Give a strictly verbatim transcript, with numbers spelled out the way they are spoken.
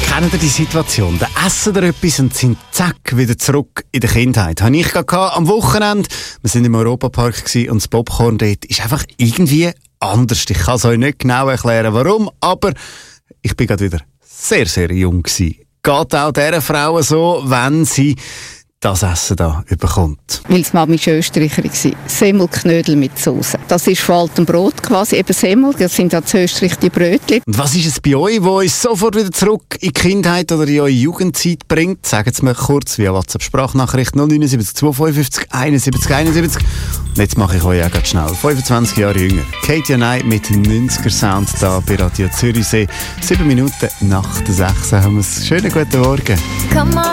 Kennt ihr die Situation? Da essen ihr etwas und sind zack wieder zurück in der Kindheit. Habe ich gehabt am Wochenende. Wir sind im Europapark und das Popcorn dort ist einfach irgendwie anders. Ich kann es euch nicht genau erklären, warum, aber ich bin gerade wieder sehr, sehr jung gewesen. Geht auch dieser Frau so, wenn sie das Essen da bekommt? Weil es Mami Österreicherin war. Semmelknödel mit Soße. Das ist von altem Brot quasi, eben Semmel. Das sind auch in Österreich die Brötchen. Und was ist es bei euch, wo uns sofort wieder zurück in die Kindheit oder in eure Jugendzeit bringt? Sagen Sie mir kurz via WhatsApp-Sprachnachricht null neun sieben zwei fünf fünf einundsiebzig einundsiebzig. Und jetzt mache ich euch auch ganz schnell. fünfundzwanzig Jahre jünger. Katie Knight mit neunziger-Sound da bei Radio Zürichsee. Sieben Minuten nach der sechs haben wir es. Schönen guten Morgen.